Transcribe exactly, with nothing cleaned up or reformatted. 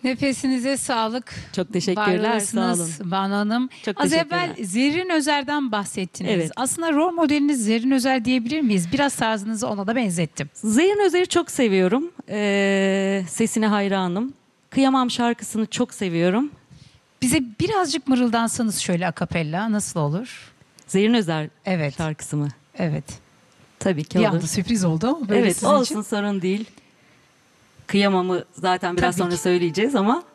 Nefesinize sağlık. Çok teşekkürler, Var sağ olun. olasınız Banu Hanım. Çok Az teşekkürler. evvel Zerrin Özer'den bahsettiniz. Evet. Aslında rol modeliniz Zerrin Özer diyebilir miyiz? Biraz tarzınızı ona da benzettim. Zerrin Özer'i çok seviyorum. Ee, sesine hayranım. Kıyamam şarkısını çok seviyorum. Bize birazcık mırıldansanız şöyle akapella nasıl olur? Zerrin Özer Evet. şarkısı mı? Evet. Tabii ki Bir olur. anda sürpriz oldu ama böyle Evet, sizin olsun, için. sorun değil. Kıyamamı zaten biraz Tabii sonra ki. söyleyeceğiz ama